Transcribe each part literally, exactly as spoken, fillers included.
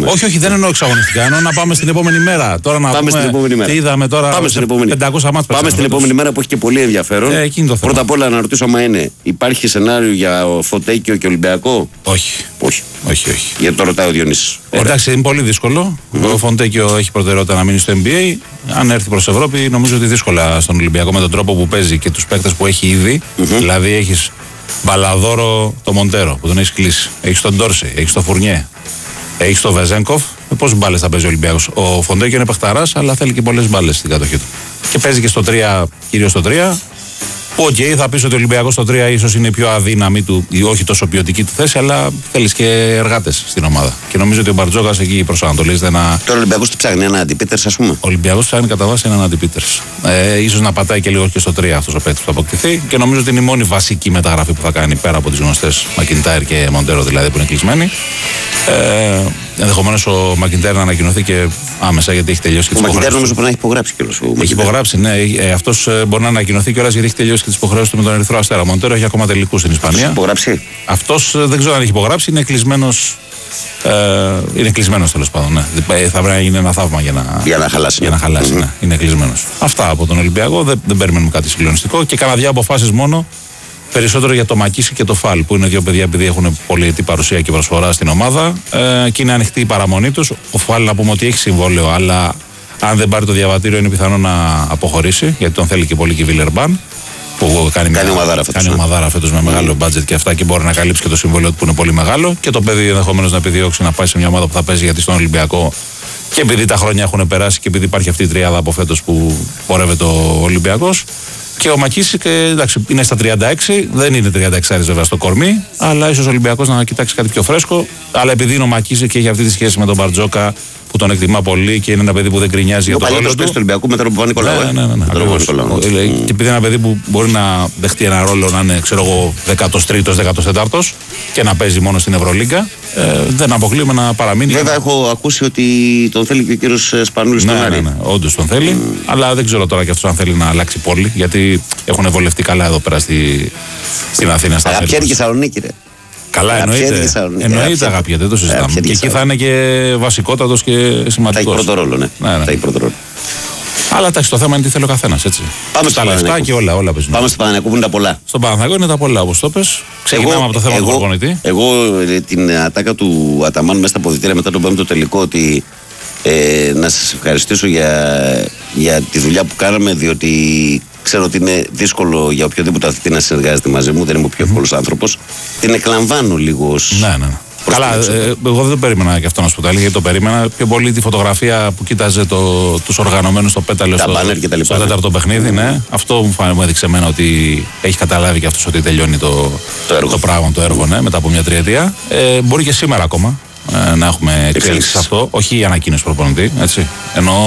πούμε. Όχι, όχι, δεν εννοώ εξαγωνιστικά. Εννοώ να πάμε στην επόμενη μέρα. Τώρα να πάμε πούμε, στην επόμενη μέρα. Τι είδαμε τώρα. Πάμε στην επόμενη. πεντακόσια μάτς Πάμε στην επόμενη μέρα που έχει και πολύ ενδιαφέρον. Ε, Πρώτα απ' όλα να ρωτήσω, άμα είναι, υπάρχει σενάριο για Φωτέκιο και Ολυμπιακό. Όχι. Όχι. όχι, όχι. Γιατί το ρωτάει ο Διονύσης. Εντάξει, είναι πολύ δύσκολο. Mm-hmm. Ο Φοντέκιο έχει προτεραιότητα να μείνει στο N B A. Αν έρθει προς Ευρώπη, νομίζω ότι δύσκολα στον Ολυμπιακό με τον τρόπο που παίζει και τους παίκτες που έχει ήδη. Mm-hmm. Δηλαδή έχεις Μπαλαδόρο το Μοντέρο που τον έχει κλείσει. Έχεις τον Ντόρσεϊ, έχεις τον Φουρνιέ, έχεις τον Βεζένκοφ. Με πόσες μπάλες θα παίζει ο Ολυμπιακός. Ο Φοντέκιο είναι παιχταράς, αλλά θέλει και πολλές μπάλες στην κατοχή του. Και παίζει και στο τρία, κυρίως στο τρία. Οκ, okay, θα πεις ότι ο Ολυμπιακός στο τρία ίσως είναι η πιο αδύναμη του ή όχι τόσο ποιοτική του θέση, αλλά θέλεις και εργάτες στην ομάδα. Και νομίζω ότι ο Μπαρτζόκας εκεί προσανατολίζεται να. Τώρα ο Ολυμπιακός τι ψάχνει, ένα αντιπίτερς, ας πούμε. Ο Ολυμπιακός ψάχνει κατά βάση έναν αντιπίτερς. Ε, ίσως να πατάει και λίγο και στο τρία αυτός ο παίκτης που θα αποκτηθεί και νομίζω ότι είναι η μόνη βασική μεταγραφή που θα κάνει πέρα από τις γνωστές Μακιντάιρ και Μοντέρο δηλαδή που είναι κλεισμένοι. Ε, Ενδεχομένως ο Μακιντάιρ να ανακοινωθεί και άμεσα γιατί έχει τελειώσει και τις υποχρεώσεις. Ο Μακιντάιρ νομίζω πρέπει να έχει υπογράψει κιόλας. Έχει υπογράψει, ναι. Ε, αυτός μπορεί να ανακοινωθεί κιόλας γιατί έχει τελειώσει και τις υποχρεώσεις του με τον Ερυθρό Αστέρα. Μοντέρο έχει ακόμα τελικούς στην Ισπανία. Έχει υπογράψει. Αυτός δεν ξέρω αν έχει υπογράψει, είναι κλεισμένος. Ε, είναι κλεισμένος τέλος πάντων. Ναι. Θα πρέπει να γίνει ένα θαύμα για να, για να χαλάσει. Για να χαλάσει mm-hmm. ναι. Είναι κλεισμένος. Αυτά από τον Ολυμπιακό. Δεν, δεν περιμένουμε κάτι συγκλονιστικό και κάνα δύο αποφάσεις μόνο. Περισσότερο για το Μακίση και το Φαλ, που είναι δύο παιδιά επειδή έχουν πολυετή παρουσία και προσφορά στην ομάδα ε, και είναι ανοιχτή η παραμονή τους. Ο Φαλ να πούμε ότι έχει συμβόλαιο, αλλά αν δεν πάρει το διαβατήριο είναι πιθανό να αποχωρήσει, γιατί τον θέλει και πολύ και η Βιλερμπάν. Που κάνει, κάνει μια, ομαδάρα φέτος, κάνει ναι. ομαδάρα φέτος με μεγάλο budget και αυτά και μπορεί να καλύψει και το συμβόλαιο του που είναι πολύ μεγάλο. Και το παιδί ενδεχομένως να επιδιώξει να πάει σε μια ομάδα που θα παίζει γιατί στον Ολυμπιακό. Και επειδή τα χρόνια έχουν περάσει και επειδή υπάρχει αυτή η τριάδα από φέτος που πορεύεται ο Ολυμπιακός. Και ο Μακίση εντάξει, είναι στα τριάντα έξι, δεν είναι τριάντα έξι βέβαια στο κορμί, αλλά ίσως ο Ολυμπιακός να κοιτάξει κάτι πιο φρέσκο. Αλλά επειδή είναι ο Μακίση και έχει αυτή τη σχέση με τον Μπαρτζόκα που τον εκτιμά πολύ και είναι ένα παιδί που δεν γκρινιάζει για το ρόλο του. Ο του Ολυμπιακού με τον Παπα-Νικολάου. Ναι, ναι, ναι, ναι, mm. Και επειδή είναι ένα παιδί που μπορεί να δεχτεί ένα ρόλο να είναι, ξέρω εγώ, δέκατος τρίτος, δέκατος τέταρτος και να παίζει μόνο στην Ευρωλίγκα, ε, δεν αποκλείουμε να παραμείνει. Βέβαια, έχω ακούσει ότι τον θέλει και ο κύριος Σπανούλης στον Άρη. Ναι, ναι, όντως τον θέλει, mm. αλλά δεν ξέρω τώρα κι αυτός αν θέλει να αλλάξει πόλη, γιατί έχουν βολευτεί καλά εδώ πέρα στη, στην Αθήνα. Αγαπιέται και Θεσσαλονίκη, ρε. Καλά, εννοείται. Εννοείται, αγαπιέται, δεν το συζητάμε. Και εκεί θα είναι και βασικότατος και σημαντικός. Θα έχει πρώτο ρόλο, ναι. ναι, ναι. Θα έχει πρώτο ρόλο. Αλλά εντάξει, το θέμα είναι τι θέλει ο καθένας, έτσι. Πάμε στα λεφτά και όλα, όλα παίζουν. Πάμε στο Παναθηναϊκό που είναι τα πολλά. Στον Παναθηναϊκό είναι τα πολλά, όπως το πες. Ξεκινάμε από το θέμα εγώ, του προπονητή. Εγώ την ατάκα του Αταμάν μέσα στα αποδυτήρια μετά τον πέμπτο τελικό ότι ε, να σας ευχαριστήσω για, για τη δουλειά που κάναμε, διότι ξέρω ότι είναι δύσκολο για οποιοδήποτε αθλητή να συνεργάζεται μαζί μου, δεν είμαι ο πιο εύκολος άνθρωπος. Την εκλαμβάνω λίγο ως. Ναι, ναι. Καλά, ε, εγώ δεν το περίμενα και αυτό να σου πω τα αλήθεια, γιατί το περίμενα. Πιο πολύ τη φωτογραφία που κοίταζε το, τους οργανωμένους στο πέταλο στο, στο τέταρτο παιχνίδι. Mm. Ναι. Αυτό μου, φάνε, μου έδειξε εμένα ότι έχει καταλάβει και αυτός ότι τελειώνει το, το, έργο. το πράγμα, το έργο, ναι, μετά από μια τριετία. Ε, μπορεί και σήμερα ακόμα ε, να έχουμε εξέλιξη σε αυτό. Όχι η ανακοίνωση προπονητή, έτσι. Εννοώ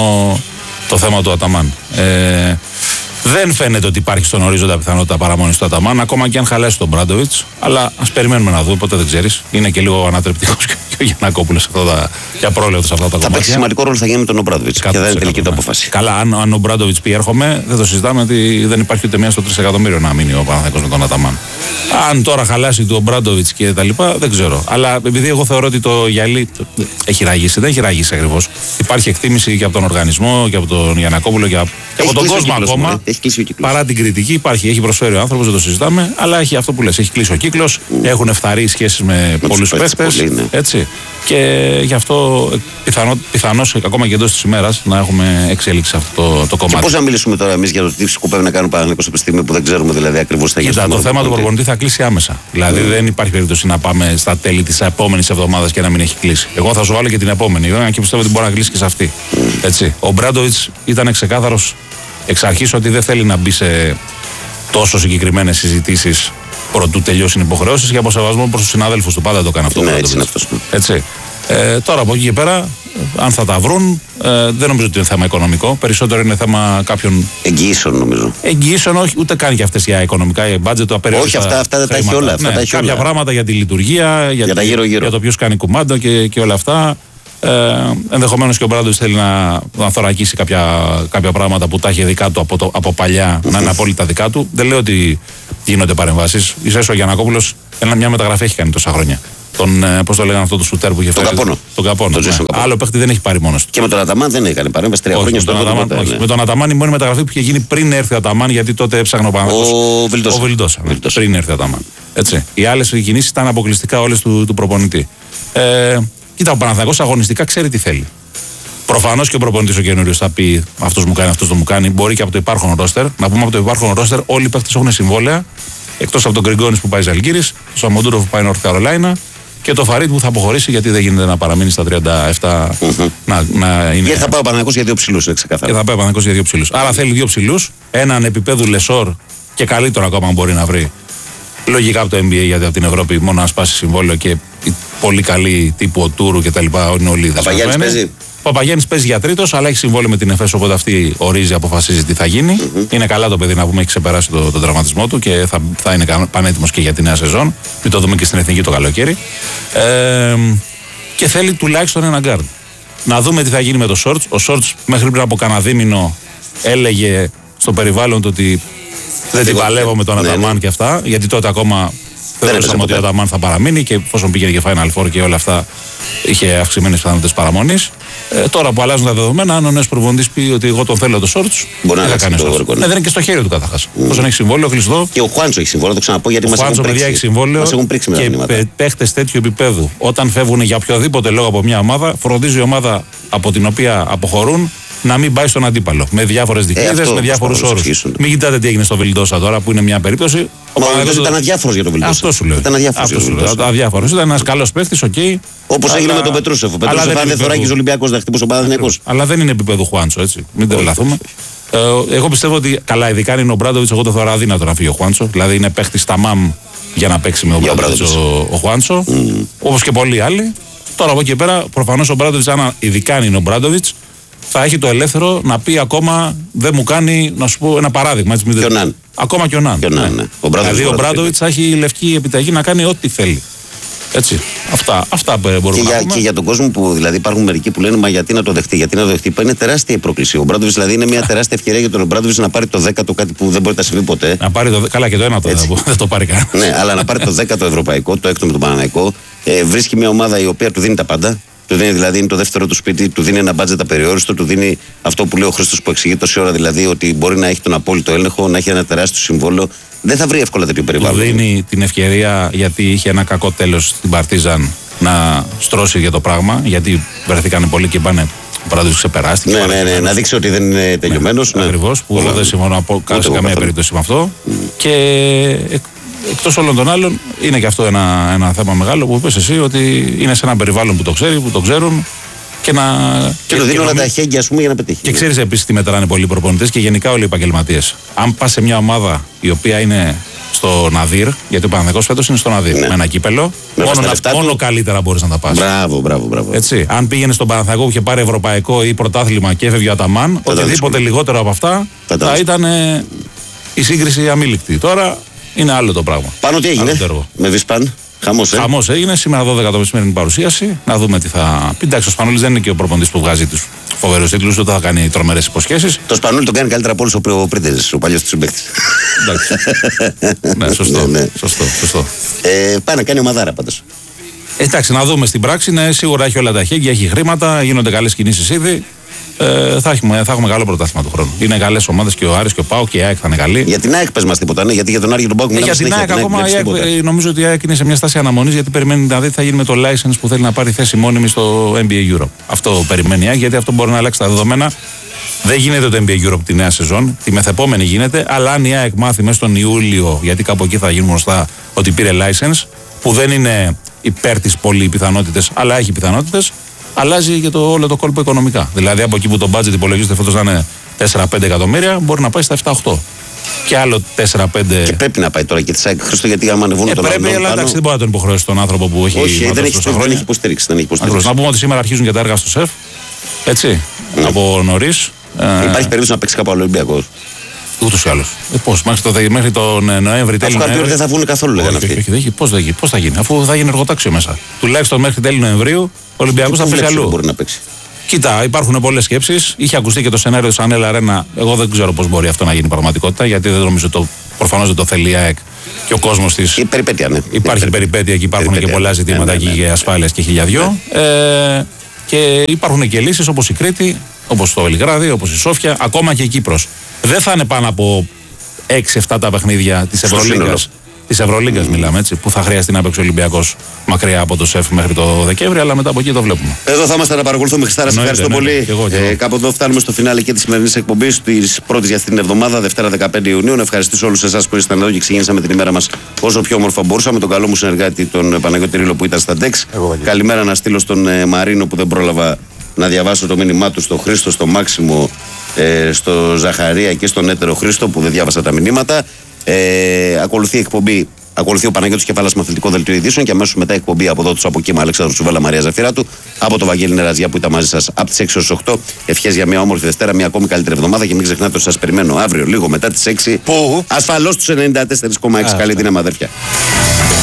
το θέμα του Αταμάν. Ε, Δεν φαίνεται ότι υπάρχει στον ορίζοντα πιθανότητα παραμονής του Αταμάν, ακόμα και αν χαλάσει τον Μπράντοβιτς. Αλλά ας περιμένουμε να δούμε, ποτέ δεν ξέρεις. Είναι και λίγο ανατρεπτικός και ο Γιαννακόπουλος για πρόλεπτο σε αυτά τα κομμάτια. Θα παίξει σημαντικό ρόλο θα γίνει με τον Μπράντοβιτς. Και δεν είναι τελική του απόφαση. Καλά, αν, αν ο Μπράντοβιτς πει έρχομαι, δεν το συζητάμε ότι δεν υπάρχει ούτε μία στο τρισεκατομμύριο να μείνει ο Παναθηναϊκός με τον Αταμάν. Αν τώρα χαλάσει τον Μπράντοβιτς και τα λοιπά, δεν ξέρω. Αλλά επειδή εγώ θεωρώ ότι το γυαλί έχει ραγίσει, δεν έχει ραγίσει ακριβώς. Υπάρχει εκτίμηση και από τον οργανισμό και από τον Γιαννακόπουλο και από τον κόσμο ακόμα. Παρά την κριτική, υπάρχει, έχει προσφέρει ο άνθρωπος, δεν το συζητάμε, αλλά έχει αυτό που λες, έχει κλείσει ο κύκλος, mm. έχουν φθαρεί σχέσεις με, με πολλούς παίκτες. Ναι. Έτσι. Και γι' αυτό πιθανό, πιθανώς ακόμα και εντός της ημέρας να έχουμε εξέλιξη αυτό το, το κομμάτι. Και πώς να μιλήσουμε τώρα εμείς για το τι σκοπεύει να κάνει ο Παναθηναϊκός από τη στιγμή που δεν ξέρουμε δηλαδή ακριβώς θα γίνει. Κοίτα, το θέμα του προπονητή θα κλείσει άμεσα. Δηλαδή mm. δεν υπάρχει περίπτωση να πάμε στα τέλη της επόμενης εβδομάδας και να μην έχει κλείσει. Εγώ θα σου βάλω και την επόμενη, βέβαια, και πιστεύω ότι μπορεί να κλείσει και σε αυτή. Mm. Έτσι. Ο Μπράντοβιτς ήταν ξεκάθαρος εξ αρχής ότι δεν θέλει να μπει σε τόσο συγκεκριμένες συζητήσεις προτού τελειώσουν οι υποχρεώσεις και από σεβασμό προς τους συναδέλφους του. Πάντα το έκανε αυτό. Ναι, έτσι είναι αυτός. Έτσι. Ε, τώρα από εκεί και πέρα, αν θα τα βρουν, ε, δεν νομίζω ότι είναι θέμα οικονομικό. Περισσότερο είναι θέμα κάποιων. Εγγυήσεων, νομίζω. Εγγυήσεων, όχι, ούτε καν και αυτές για οικονομικά, για budget, το απεριόριστα. Όχι, αυτά, αυτά δεν τα έχει όλα. Αυτά ναι, τα έχει κάποια όλα. πράγματα για τη λειτουργία, για, για, τη, γύρω, γύρω. για το ποιος κάνει κουμάντο και, και όλα αυτά. Ε, ενδεχομένως και ο Μπράντοβιτς θέλει να, να θωρακίσει κάποια, κάποια πράγματα που τα έχει δικά του από, το, από παλιά, να είναι απόλυτα δικά του. Δεν λέω ότι γίνονται παρεμβάσεις. Ίσως ο Γιαννακόπουλος μια μεταγραφή έχει κάνει τόσα χρόνια. Τον, πώς το λέγανε αυτό το σουτέρ που είχε φέρει. Τον Καπόνο. Τον Καπόνο. Το ναι. Άλλο παίχτη δεν έχει πάρει μόνος του. Και με τον Αταμάν δεν έκανε παρέμβαση τρία χρόνια στο Αταμάν. Ναι. Με τον Αταμάν η μόνη μεταγραφή που είχε γίνει πριν έρθει ο Αταμάν, γιατί τότε έψαχνε ο Παναγιώτης. Ο Βιλντόσα. Ναι. Πριν έρθει ο Αταμάν. Έτσι. Οι άλλες κινήσεις ήταν αποκλειστικά όλες του, του προπονητή. Ε, κοίτα, ο Παναθηναϊκός αγωνιστικά ξέρει τι θέλει. Προφανώς και ο προπονητής ο καινούριος θα πει αυτός μου κάνει, αυτός το μου κάνει. Μπορεί και από το υπάρχον ρόστερ. Να πούμε από το υπάρχον ρόστερ όλοι οι παίκτες έχουν συμβόλαια. Εκτός από τον Γκριγκόνης που πάει Ζαλγκύρης, τον Σαμοντούροφ που πάει Νορθ Καρολάινα και το Φαρίτ που θα αποχωρήσει γιατί δεν γίνεται να παραμείνει στα τριάντα επτά. Mm-hmm. Να, να είναι... Και θα πάει ο Παναθηναϊκός για δύο ψηλούς, είναι ξεκάθαρο. Και θα πάει ο Παναθηναϊκός για δύο ψηλούς. Άρα θέλει δύο ψηλούς, έναν επίπεδου Λεσόρ και καλύτερο ακόμα αν μπορεί να βρει. Λογικά από το N B A γιατί από την Ευρώπη μόνο να σπάσει συμβόλαιο και πολύ καλή τύπου ο Τούρου κτλ. Είναι όλοι δεσμευμένοι. Ο Παπαγιάννης παίζει για τρίτος, αλλά έχει συμβόλαιο με την ΕΦΕΣ, οπότε αυτή ορίζει, αποφασίζει τι θα γίνει. Mm-hmm. Είναι καλά το παιδί να πούμε, έχει ξεπεράσει το, τον τραυματισμό του και θα, θα είναι πανέτοιμος και για τη νέα σεζόν. Μην το δούμε και στην εθνική το καλοκαίρι. Ε, και θέλει τουλάχιστον ένα γκάρντ. Να δούμε τι θα γίνει με το Σόρτς. Ο Σόρτς μέχρι πριν από κανένα δίμηνο έλεγε στο περιβάλλον του ότι δεν την παλεύω με τον ναι, Αταμάν ναι. και αυτά, γιατί τότε ακόμα θεωρούσαμε ότι ο Αταμάν θα παραμείνει και εφόσον πήγαινε και Final Four και όλα αυτά είχε αυξημένες πιθανότητες παραμονής. Ε, τώρα που αλλάζουν τα δεδομένα, αν ο νέος προπονητής πει ότι εγώ τον θέλω το Σόρτς, μπορεί να κάνει το ναι, δεν είναι και στο χέρι του καταρχάς. Mm. Όσον έχει συμβόλαιο, κλειστό. Και ο Χουάντσο έχει συμβόλαιο, το ξαναπώ γιατί μας έχουν πρίξει. Έχει συμβόλαιο μας έχουν πρίξει με τα μηνύματα. Και παίχτες τέτοιου επίπεδου, όταν φεύγουν για οποιοδήποτε λόγο από μια ομάδα, φροντίζει η ομάδα από την οποία αποχωρούν να μην πάει στον αντίπαλο. Με διάφορες δικλείδες, ε, με διάφορους όρους. Μην κοιτάτε τι έγινε στο Βιλντόσα τώρα που είναι μια περίπτωση. Ο Παναγιώτης ήταν αδιάφορος για τον Βιλντόσα. Αυτό σου λέω. Ήταν αδιάφορος. Ήταν ένας καλός παίκτης, οκ. Okay, όπως έγινε με τον Πετρούσεφ. Ο Πετρούσεφ, αν δεν θωράκι ο Ολυμπιακός, θα χτυπούσε ο Παναθηναϊκός. Αλλά δεν είναι επίπεδο Χουάντσο, έτσι. Μην τρελαθούμε. Ε, εγώ πιστεύω ότι καλά, ειδικά είναι ο Μπράντοβιτς, εγώ το θεωρώ αδύνατο να φύγει ο Χουάντσο. Δηλαδή είναι παίκτης στα μαμ για να παίξει με ο Μπράντοβιτς ο, ο Χουάντσο. Mm. Όπως και πολλοί άλλοι. Τώρα από εκεί πέρα, προφανώς ο Μπράντοβιτς, αν ειδικά είναι ο Μπράντοβιτς, θα έχει το ελεύθερο να πει ακόμα δεν μου κάνει, να σου πω ένα παράδειγμα. Έτσι, και ο Ναν. Ακόμα και ο Ναν. Και ο Ναν, ναι. Ο δηλαδή ο Μπράντοβιτς θα έχει λευκή επιταγή να κάνει ό,τι θέλει. Έτσι. Αυτά, αυτά μπορούμε και να για, πούμε. Και για τον κόσμο που δηλαδή υπάρχουν μερικοί που λένε μα γιατί να το δεχτεί, γιατί να το δεχτεί. Είναι τεράστια η πρόκληση. Ο Μπράντοβιτς δηλαδή είναι μια τεράστια ευκαιρία για τον Μπράντοβιτς να πάρει το δέκατο, κάτι που δεν μπορεί να συμβεί ποτέ. Να πάρει το, καλά και το ένα το δεν το πάρει κανένα. Ναι, αλλά να πάρει το δέκατο ευρωπαϊκό, το έκτο με τον Παναθηναϊκό. Ε, βρίσκει μια ομάδα η οποία του δίνει τα πάντα. Του δίνει δηλαδή είναι το δεύτερο του σπίτι, του δίνει ένα μπάτζετ απεριόριστο, του δίνει αυτό που λέει ο Χρήστος που εξηγεί τόση ώρα, δηλαδή ότι μπορεί να έχει τον απόλυτο έλεγχο, να έχει ένα τεράστιο συμβόλαιο. Δεν θα βρει εύκολα τέτοιο περιβάλλον. Του δίνει την ευκαιρία, γιατί είχε ένα κακό τέλος στην Παρτίζαν, να στρώσει για το πράγμα, γιατί βρεθήκανε πολλοί και πάνε. Ο Παράδειγμα ξεπεράστηκε. Ναι, ναι, ναι, να δείξει ότι δεν είναι τελειωμένος. Ναι, ναι. Ακριβώς, που εγώ δεν συμφωνώ σε καμία περίπτωση με αυτό. Mm. Και εκτός όλων των άλλων, είναι και αυτό ένα, ένα θέμα μεγάλο που είπες εσύ, ότι είναι σε ένα περιβάλλον που το ξέρει, που το ξέρουν και να. Και του δίνουν όλα τα χέγγια, ας πούμε, για να πετύχει. Και ξέρεις επίσης τι μετράνε πολλοί προπονητές και γενικά όλοι οι επαγγελματίες. Αν πας σε μια ομάδα η οποία είναι στο Ναδύρ, γιατί ο Παναθηναϊκός φέτος είναι στο Ναδύρ, ναι. με ένα κύπελο, με μόνο, να, μόνο καλύτερα μπορείς να τα πας. Μπράβο, μπράβο, μπράβο. Έτσι. Αν πήγαινε στον Παναθηναϊκό που είχε πάρει ευρωπαϊκό ή πρωτάθλημα και έφευγε ο Αταμάν, οτιδήποτε λιγότερο από αυτά θα, θα ήταν ε, η σύγκριση αμήλικτη. Τώρα είναι άλλο το πράγμα. Πάνω τι έγινε με Βισπάν. Χαμός, ε? Χαμός έγινε. Σήμερα δώδεκα το μεσημέρι είναι η παρουσίαση. Να δούμε τι θα πει. Εντάξει, ο Σπανούλης δεν είναι και ο προπονητής που βγάζει τους φοβερούς τίτλους, ούτε θα κάνει τρομερές υποσχέσεις. Το Σπανούλη τον κάνει καλύτερα από όλους ο Πρίντεζες, ο παλιός του συμπαίκτης. Εντάξει. Ναι, σωστό. Ναι, ναι. σωστό, σωστό. Ε, πάει να κάνει ομαδάρα πάντως. Εντάξει, να δούμε στην πράξη. Ναι, σίγουρα έχει όλα τα χέρια, έχει χρήματα, γίνονται καλές κινήσεις ήδη. Ε, θα, έχουμε, θα έχουμε καλό πρωτάθλημα του χρόνου. Είναι καλές ομάδες και ο Άρης και ο ΠΑΟΚ και η ΑΕΚ θα είναι καλή. Για την ΑΕΚ πες μας τίποτα, ναι, γιατί για τον Άρη και τον ΠΑΟΚ μιλάμε συνέχεια. Για την ΑΕΚ ακόμα η ΑΕΚ, νομίζω ότι η ΑΕΚ είναι σε μια στάση αναμονής, γιατί περιμένει να δει τι θα γίνει με το license που θέλει να πάρει θέση μόνιμη στο N B A Europe. Αυτό περιμένει η ΑΕΚ, γιατί αυτό μπορεί να αλλάξει τα δεδομένα. Δεν γίνεται το N B A Europe τη νέα σεζόν, τη μεθεπόμενη γίνεται, αλλά αν η ΑΕΚ μάθει μέσα στον Ιούλιο, γιατί κάπου εκεί θα γίνουν γνωστά ότι πήρε license, που δεν είναι υπέρ της πολύ πιθανότητες, αλλά έχει πιθανότητες. Αλλάζει και το, όλο το κόλπο οικονομικά. Δηλαδή από εκεί που το budget υπολογίζεται φέτος να είναι τέσσερα πέντε εκατομμύρια, μπορεί να πάει στα επτά οκτώ. Και άλλο τέσσερα πέντε. Και πρέπει να πάει τώρα και τη ΣΑΕΚ Χρήστο, γιατί άμα ανεβούν ε, τον Πρέπει, αλλά εντάξει, δεν μπορεί να τον υποχρεώσει τον άνθρωπο που έχει. Όχι, δεν έχει, δεν έχει υποστήριξη. Δεν έχει υποστήριξη. Να πούμε ότι σήμερα αρχίζουν και τα έργα στο ΣΕΦ. Έτσι. Mm. Από νωρίς. Υπάρχει περίπτωση να παίξει κάπου άλλο Ολυμπιακός. Ούτως ή άλλως. Ε, πώς, μέχρι, το, μέχρι τον Νοέμβρη τέλη. Αφού κάποιοι δεν θα βγουν καθόλου, λέγανε αυτοί. Πώς θα γίνει, αφού θα γίνει εργοτάξιο μέσα. Τουλάχιστον μέχρι τέλη Νοεμβρίου ο Ολυμπιακός θα παίξει αλλού. Μπορεί να παίξει. Κοίτα, υπάρχουν πολλές σκέψεις. Είχε ακουστεί και το σενάριο της Ανέλα Αρένα. Εγώ δεν ξέρω πώς μπορεί αυτό να γίνει πραγματικότητα, γιατί δεν νομίζω το. Προφανώς δεν το θέλει η ΑΕΚ και ο κόσμος της. Η περιπέτεια, ναι. Υπάρχει η περιπέτεια και υπάρχουν περιπέτεια. Και πολλά ζητήματα εκεί ναι, ναι, ναι. για ασφάλειας και χιλιαδιό. Ναι. Ε, και υπάρχουν και λύσεις όπως η Κρήτη, όπως το Βελιγράδι, όπως η Σόφια, ακόμα και η Κύπρος. Δεν θα είναι πάνω από έξι εφτά τα παιχνίδια της Ευρωλίγκας. Της Ευρωλίγκας mm. μιλάμε έτσι, που θα χρειαστεί να παίξει ο Ολυμπιακός μακριά από το ΣΕΦ μέχρι το Δεκέμβρη, αλλά μετά από εκεί το βλέπουμε. Εδώ θα είμαστε να παρακολουθούμε. Χριστάρα, σε ευχαριστώ ναι, πολύ. Ναι, και εγώ, και εγώ. Ε, κάπου εδώ φτάνουμε στο φινάλε και τη σημερινή εκπομπή, τη πρώτη για αυτήν την εβδομάδα, Δευτέρα δεκαπέντε Ιουνίου. Να ευχαριστήσω όλους εσάς που ήσασταν εδώ και ξεκίνησαμε την ημέρα μας όσο πιο όμορφα μπορούσαμε. Τον καλό μου συνεργάτη, τον Παναγιώτη Ρήλο που ήταν στα ντεξ. Καλημέρα να στείλω στον ε, Μαρίνο που δεν πρόλαβα να διαβάσω το μήνυμά του, στο Χρήστο, στο Μάξιμο, ε, στο Ζαχαρία και στον έτερο Χρήστο που δεν διάβασα τα μηνύματα. Ε, ακολουθεί η εκπομπή, ακολουθεί ο Παναγιώτης Κεφάλας με αθλητικό δελτίο ειδήσεων και αμέσως μετά η εκπομπή από εδώ του από κύμα Αλέξανδρου Τσουβέλα Μαρία Ζαφυράτου, από το Βαγγέλη Νεραζιά που ήταν μαζί σας από τις έξι έως οκτώ. Ευχές για μια όμορφη Δευτέρα, μια ακόμη καλύτερη εβδομάδα και μην ξεχνάτε ότι σας περιμένω αύριο λίγο μετά τις έξι. Που ασφαλώς τους ενενήντα τέσσερα κόμμα έξι. Καλή δύναμη, αδέρφια.